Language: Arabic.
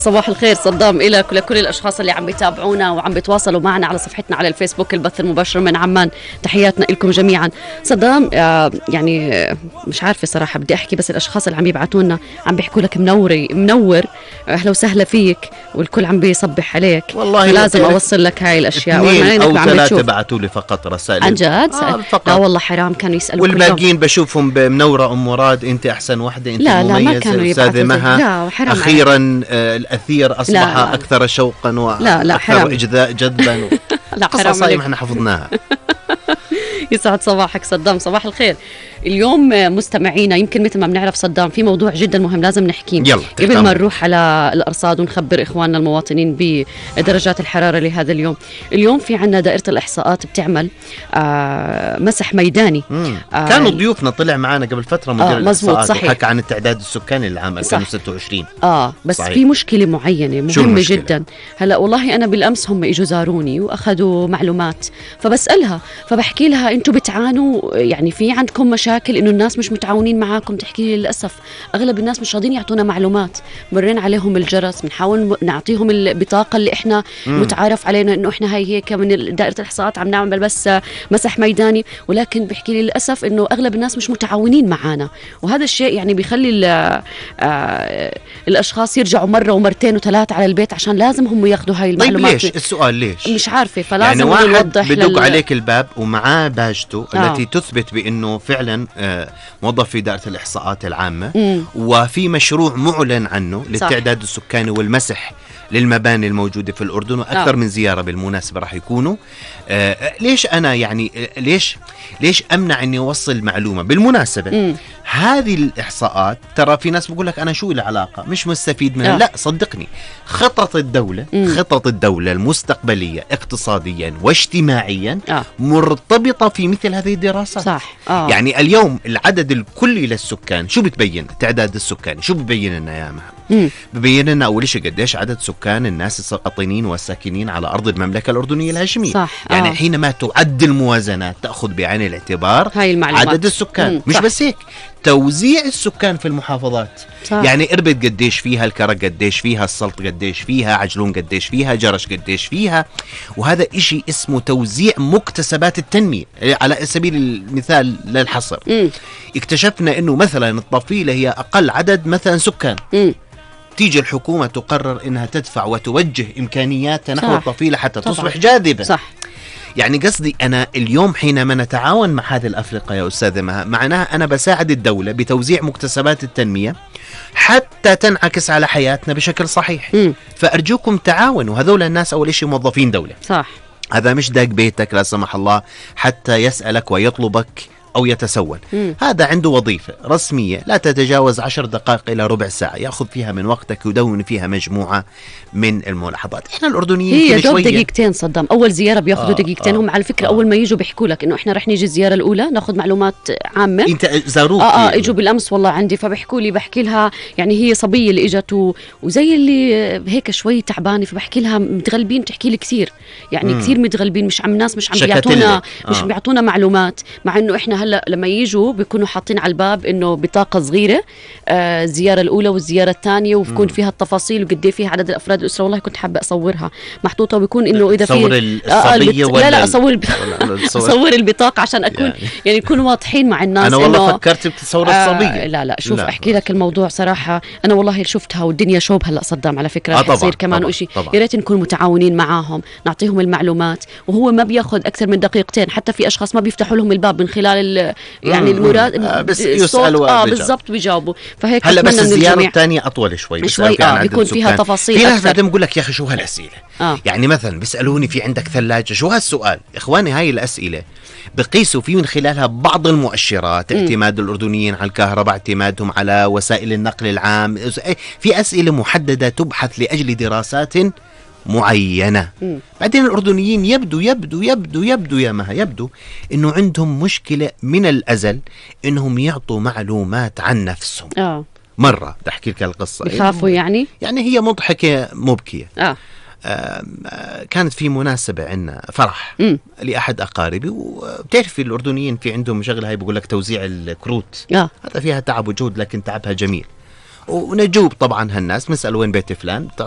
صباح الخير صدام إلك ولكل الأشخاص اللي عم بيتابعونا وعم بيتواصلوا معنا على صفحتنا على الفيسبوك البث المباشر من عمان. تحياتنا لكم جميعا. صدام يعني مش عارفة صراحة بدي أحكي، بس الأشخاص اللي عم يبعتونا عم بيحكوا لك منور، أهلا وسهلا فيك، والكل عم بيصبح عليك. والله لازم أوصل لك هاي الأشياء. 2 أو 3 بعتوا لي فقط رسائل عن جد. لا والله حرام، كانوا يسألوا والباقيين بشوفهم بمنورة أم مراد، أنت أحسن وحدة، أنت لا مميزة. ما كانوا أستاذة مها أخيرا الأثير أصبح لا. أكثر شوقا وأكثر إجذاء جذبا لا قصة صايمة احنا حفظناها. يسعد صباحك صدام، صباح الخير. اليوم مستمعينا يمكن مثل ما بنعرف صدام في موضوع جدا مهم لازم نحكيه قبل ما نروح على الأرصاد ونخبر إخواننا المواطنين بدرجات الحرارة لهذا اليوم. اليوم في عنا دائرة الإحصاءات بتعمل مسح ميداني. كانوا ضيوفنا طلع معنا قبل فترة مدير الإحصاءات وحكى عن التعداد السكاني للعام 2026. بس صحيح. في مشكلة معينة مهمة جدا. هلا والله أنا بالأمس هم إجوا زاروني وأخذوا معلومات، فبسألها فبحكي لها أنتوا بتعانوا، يعني في عندكم مشاكل إنه الناس مش متعاونين معاكم؟ تحكي لي للأسف أغلب الناس مش راضين يعطونا معلومات، مرين عليهم الجرس، بنحاول نعطيهم البطاقة اللي إحنا متعارف علينا إنه إحنا هاي هيك من دائرة الإحصاءات عم نعمل بس مسح ميداني، ولكن بحكي لي للأسف إنه أغلب الناس مش متعاونين معانا، وهذا الشيء يعني بيخلي الأشخاص يرجعوا مرة ومرتين وثلاث على البيت عشان لازم هم ياخذوا هاي المعلومات. طيب ليش السؤال؟ ليش مش عارفة، فلازم يعني واحد نوضح بدق عليك الباب ومعاه باجته التي تثبت بأنه فعلا موظف في دائرة الإحصاءات العامة، وفي مشروع معلن عنه للتعداد السكاني والمسح للمباني الموجودة في الأردن، وأكثر من زيارة بالمناسبة راح يكونوا. ليش أنا يعني ليش أمنع أني أوصل معلومة؟ بالمناسبة هذه الإحصاءات ترى في ناس بقول لك أنا شو العلاقة مش مستفيد منها. لا صدقني، خطط الدولة المستقبلية اقتصاديا واجتماعيا مرتبطة في مثل هذه الدراسات. صح. يعني اليوم العدد الكلي للسكان شو بتبين؟ التعداد السكاني شو ببين لنا يا مها؟ ببين لنا أول شيء قديش عدد سكان الناس الساكنين والساكنين على أرض المملكة الأردنية الهاشمية. صح. يعني حينما تعد الموازنات تأخذ بعين الاعتبار هاي المعلومات. عدد السكان. مش بس هيك، توزيع السكان في المحافظات. صح. يعني إربد قديش فيها، الكرك قديش فيها، السلط قديش فيها، عجلون قديش فيها، جرش قديش فيها. وهذا إشي اسمه توزيع مكتسبات التنمية. على سبيل المثال للحصر اكتشفنا إنه مثلا الطفيلة هي أقل عدد مثلا سكان. تيجي الحكومة تقرر إنها تدفع وتوجه إمكانياتها نحو الطفيلة حتى تصبح جاذبة. صح. يعني قصدي أنا اليوم حينما نتعاون مع هذه الأفرقة يا أستاذة مها، معناها أنا بساعد الدولة بتوزيع مكتسبات التنمية حتى تنعكس على حياتنا بشكل صحيح. فأرجوكم تعاونوا. هذول الناس أول شيء موظفين دولة. صح. هذا مش داق بيتك لا سمح الله حتى يسألك ويطلبك أو يتسول. هذا عنده وظيفة رسمية لا تتجاوز 10 دقائق إلى ربع ساعة، يأخذ فيها من وقتك ويدون فيها مجموعة من الملاحظات. إحنا الأردنيين هي دوب دقيقتين صدام، أول زيارة بياخذوا دقيقتين. هم على فكرة أول ما يجوا بيحكوا لك إنه إحنا رح نيجي الزيارة الأولى ناخذ معلومات عامة. أنت زاروك؟ إجوا بالأمس والله عندي، فبحكوا لي بحكي لها يعني هي صبية اللي إجت وزي اللي هيك شوي تعبانة، فبحكي لها متغلبين، تحكي لي كثير يعني كثير متغلبين، مش عم ناس مش عم بيعطونا مش بيعطونا معلومات، مع إنه إحنا هلا لما يجوا بيكونوا حاطين على الباب انه بطاقه صغيره الزياره الاولى والزياره الثانيه، وبكون فيها التفاصيل وقد ايه فيها عدد الافراد الاسره. والله كنت حابه اصورها محطوطه، وبيكون انه اذا في الصبيه لا اصور البطاقه عشان اكون يعني نكون واضحين مع الناس. انا والله فكرت بتصور الصبيه. لا شوف لا. احكي لك الموضوع صراحه، انا والله شفتها والدنيا شوب هلا صدام على فكره رح يصير كمان شيء. يا ريت نكون متعاونين معاهم، نعطيهم المعلومات، وهو ما بياخذ اكثر من دقيقتين. حتى في اشخاص ما بيفتحوا لهم الباب من خلال يعني المراد بس يسألوا بالضبط بيجاوبوا. فهيك هلا بس الزيارة الثانية أطول شوي بيكون فيها تفاصيل. في ناس بعدين بقول لك يا أخي شو هالأسئلة. يعني مثلا بيسألوني في عندك ثلاجة، شو هالسؤال؟ إخواني هاي الأسئلة بقيسوا في من خلالها بعض المؤشرات، اعتماد الأردنيين على الكهرباء، اعتمادهم على وسائل النقل العام، في أسئلة محددة تبحث لأجل دراسات معينة. بعدين الأردنيين يبدو يا مها يبدو إنه عندهم مشكلة من الأزل إنهم يعطوا معلومات عن نفسهم. مرة تحكي لك القصة، بخافوا يعني هي مضحكة مبكية. كانت في مناسبة عنا فرح لأحد أقاربي، وبتعرفي الأردنيين في عندهم شغلة هاي بقول لك توزيع الكروت. هذا فيها تعب وجهد لكن تعبها جميل. ونجوب طبعا هالناس نسأل وين بيت فلان.